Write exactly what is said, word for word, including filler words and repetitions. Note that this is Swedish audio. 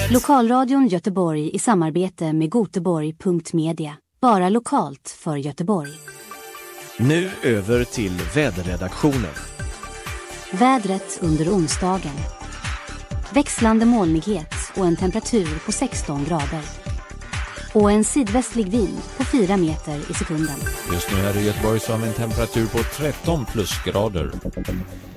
Lokalradion Göteborg i samarbete med Göteborg punkt media. Bara lokalt för Göteborg. Nu över till väderredaktionen. Vädret under onsdagen. Växlande molnighet och en temperatur på sexton grader. Och en sydvästlig vind på fyra meter i sekunden. Just nu är det i Göteborg som en temperatur på tretton plusgrader.